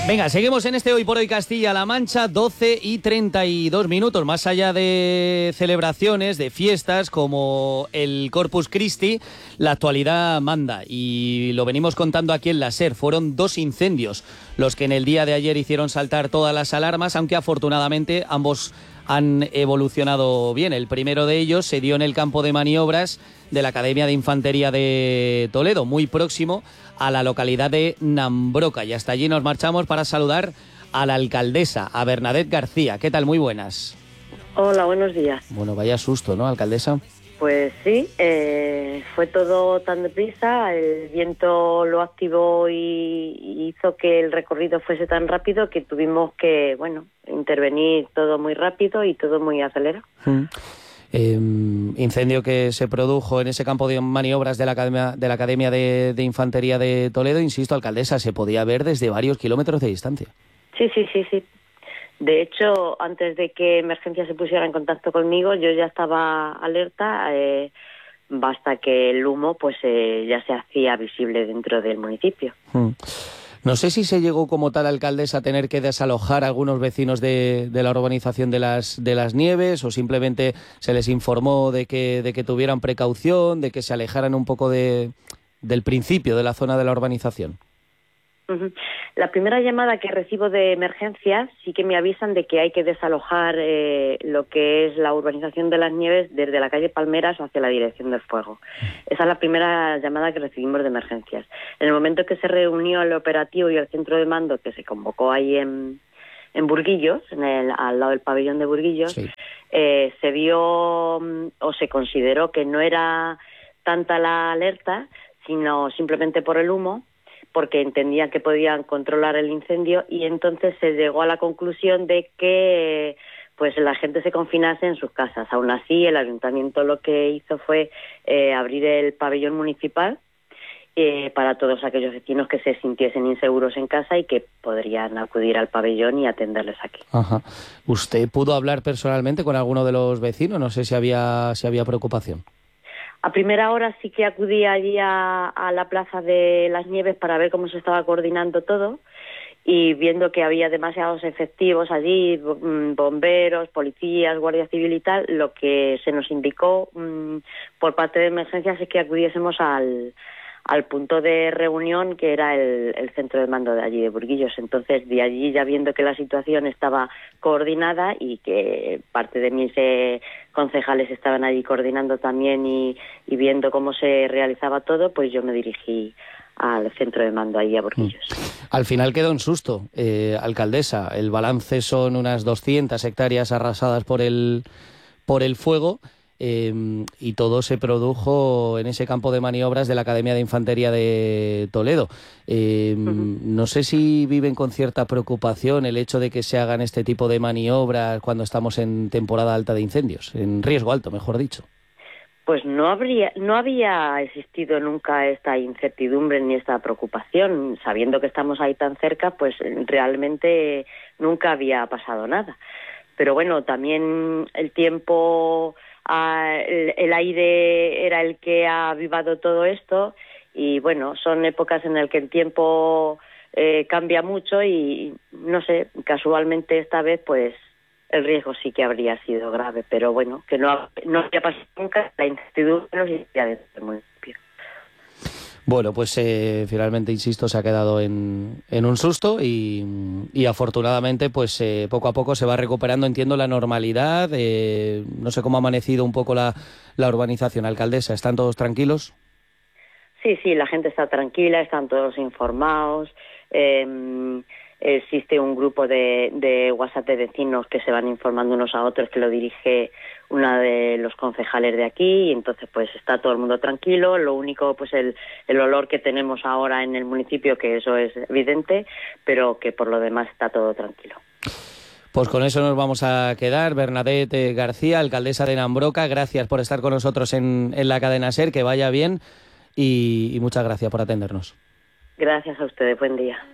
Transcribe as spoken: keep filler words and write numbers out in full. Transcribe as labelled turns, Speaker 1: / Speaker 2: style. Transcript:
Speaker 1: Venga, seguimos en este Hoy por Hoy Castilla-La Mancha, doce y treinta y dos minutos. Más allá de celebraciones, de fiestas como el Corpus Christi, la actualidad manda y lo venimos contando aquí en la SER. Fueron dos incendios los que en el día de ayer hicieron saltar todas las alarmas, aunque afortunadamente ambos han evolucionado bien. El primero de ellos se dio en el campo de maniobras de la Academia de Infantería de Toledo, muy próximo a la localidad de Nambroca. Y hasta allí nos marchamos para saludar a la alcaldesa, a Bernadette García. ¿Qué tal? Muy buenas.
Speaker 2: Hola, buenos días.
Speaker 1: Bueno, vaya susto, ¿no, alcaldesa?
Speaker 2: Pues sí, eh, fue todo tan deprisa, el viento lo activó y, y hizo que el recorrido fuese tan rápido que tuvimos que, bueno, intervenir todo muy rápido y todo muy acelerado.
Speaker 1: Mm. Eh, incendio que se produjo en ese campo de maniobras de la Academia de, la Academia de, de Infantería de Toledo. Insisto, alcaldesa, se podía ver desde varios kilómetros de distancia.
Speaker 2: Sí, sí, sí, sí. De hecho, antes de que Emergencia se pusiera en contacto conmigo, yo ya estaba alerta, eh, basta que el humo pues eh, ya se hacía visible dentro del municipio.
Speaker 1: Hmm. No sé si se llegó como tal, alcaldesa, a tener que desalojar a algunos vecinos de, de la urbanización de las, de las Nieves, o simplemente se les informó de que, de que tuvieran precaución, de que se alejaran un poco de, del principio de la zona de la urbanización.
Speaker 2: Uh-huh. La primera llamada que recibo de emergencias sí que me avisan de que hay que desalojar eh, lo que es la urbanización de las Nieves desde la calle Palmeras hacia la dirección del fuego. Esa es la primera llamada que recibimos de emergencias. En el momento que se reunió el operativo y el centro de mando que se convocó ahí en, en Burguillos, en el, al lado del pabellón de Burguillos, sí. eh, se vio o se consideró que no era tanta la alerta, sino simplemente por el humo, porque entendían que podían controlar el incendio, y entonces se llegó a la conclusión de que pues la gente se confinase en sus casas. Aún así, el ayuntamiento lo que hizo fue eh, abrir el pabellón municipal eh, para todos aquellos vecinos que se sintiesen inseguros en casa y que podrían acudir al pabellón y atenderles aquí.
Speaker 1: Ajá. ¿Usted pudo hablar personalmente con alguno de los vecinos? No sé si había, si había preocupación.
Speaker 2: A primera hora sí que acudí allí a, a la Plaza de las Nieves para ver cómo se estaba coordinando todo, y viendo que había demasiados efectivos allí, bomberos, policías, guardia civil y tal, lo que se nos indicó mmm, por parte de emergencias es que acudiésemos al, al punto de reunión que era el, el centro de mando de allí de Burguillos. Entonces, de allí, ya viendo que la situación estaba coordinada y que parte de mis eh, concejales estaban allí coordinando también y, y viendo cómo se realizaba todo, pues yo me dirigí al centro de mando allí a Burguillos.
Speaker 1: Al final quedó un susto, eh, alcaldesa. El balance son unas doscientas hectáreas arrasadas por el, por el fuego. Eh, y todo se produjo en ese campo de maniobras de la Academia de Infantería de Toledo. Eh, uh-huh. No sé si viven con cierta preocupación el hecho de que se hagan este tipo de maniobras cuando estamos en temporada alta de incendios, en riesgo alto, mejor dicho.
Speaker 2: Pues no habría, no había existido nunca esta incertidumbre ni esta preocupación. Sabiendo que estamos ahí tan cerca, pues realmente nunca había pasado nada. Pero bueno, también el tiempo... Uh, el, el aire era el que ha avivado todo esto, y bueno, son épocas en las que el tiempo eh, cambia mucho y no sé, casualmente esta vez pues el riesgo sí que habría sido grave, pero bueno, que no, no había pasado nunca, la incertidumbre no existía desde el municipio.
Speaker 1: Bueno, pues eh, finalmente, insisto, se ha quedado en, en un susto y, y afortunadamente pues eh, poco a poco se va recuperando, entiendo, la normalidad. Eh, no sé cómo ha amanecido un poco la, la urbanización, alcaldesa. ¿Están todos tranquilos?
Speaker 2: Sí, sí, la gente está tranquila, están todos informados. Eh, existe un grupo de, de WhatsApp de vecinos que se van informando unos a otros, que lo dirige una de los concejales de aquí, y entonces pues está todo el mundo tranquilo. Lo único, pues el, el olor que tenemos ahora en el municipio, que eso es evidente, pero que por lo demás está todo tranquilo.
Speaker 1: Pues con eso nos vamos a quedar. Bernadette García, alcaldesa de Nambroca, gracias por estar con nosotros en, en la cadena SER, que vaya bien y, y muchas gracias por atendernos.
Speaker 2: Gracias a ustedes, buen día.